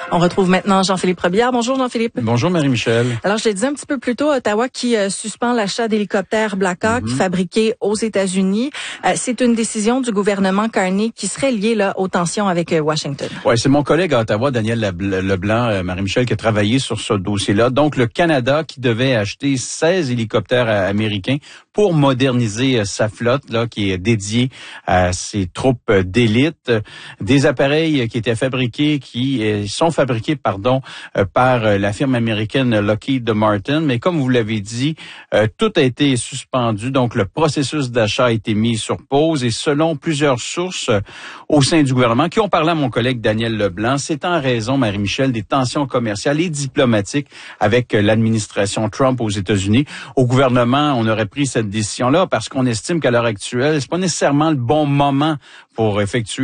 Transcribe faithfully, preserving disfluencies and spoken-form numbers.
On retrouve maintenant Jean-Philippe Robillard. Bonjour Jean-Philippe. Bonjour Marie-Michel. Alors, je le disais un petit peu plus tôt, Ottawa qui euh, suspend l'achat d'hélicoptères Black Hawk mm-hmm. fabriqués aux États-Unis. Euh, c'est une décision du gouvernement Carney qui serait liée là aux tensions avec euh, Washington. Ouais, c'est mon collègue à Ottawa, Daniel Leblanc, euh, Marie-Michel, qui a travaillé sur ce dossier-là. Donc, le Canada qui devait acheter seize hélicoptères euh, américains pour moderniser euh, sa flotte, là, qui est dédiée à ses troupes euh, d'élite. Des appareils qui étaient fabriqués, qui euh, sont fabriqués, pardon, euh, par euh, la firme américaine Lockheed Martin. Mais comme vous l'avez dit, euh, tout a été suspendu. Donc, le processus d'achat a été mis sur pause. Et selon plusieurs sources euh, au sein du gouvernement, qui ont parlé à mon collègue Daniel Leblanc, c'est en raison, Marie-Michel, des tensions commerciales et diplomatiques avec euh, l'administration Trump aux États-Unis. Au gouvernement, on aurait pris cette décision-là parce qu'on estime qu'à l'heure actuelle, c'est pas nécessairement le bon moment pour effectuer